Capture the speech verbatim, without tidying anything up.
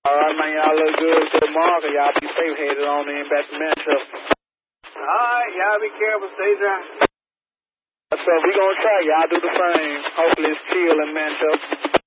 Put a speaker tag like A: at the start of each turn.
A: All right, man. Y'all look good till tomorrow. Y'all be safe headed on in back to Manchester.
B: All right. Y'all be careful. Stay dry.
A: So we gonna try. Y'all do the same. Hopefully it's chill in Manchester.